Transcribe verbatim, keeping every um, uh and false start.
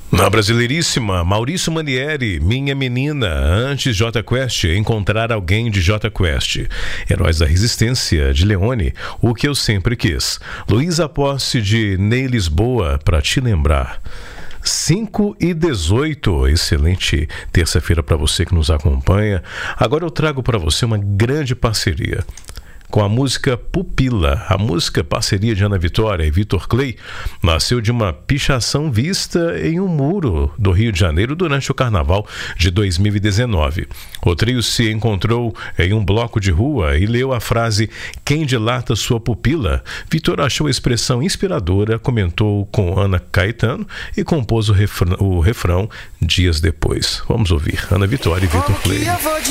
Na Brasileiríssima, Maurício Manieri, Minha Menina, antes Jota Quest, Encontrar Alguém de Jota Quest, Heróis da Resistência de Leone, O Que Eu Sempre Quis, Luísa Posse de Ney Lisboa, Pra Te Lembrar. cinco e dezoito, excelente terça-feira para você que nos acompanha. Agora eu trago para você uma grande parceria com a música Pupila. A música, parceria de Ana Vitória e Vitor Clay, nasceu de uma pichação vista em um muro do Rio de Janeiro durante o Carnaval de dois mil e dezenove. O trio se encontrou em um bloco de rua e leu a frase "Quem dilata sua pupila?". Vitor achou a expressão inspiradora, comentou com Ana Caetano e compôs o refrão, o refrão dias depois. Vamos ouvir Ana Vitória e Vitor Clay.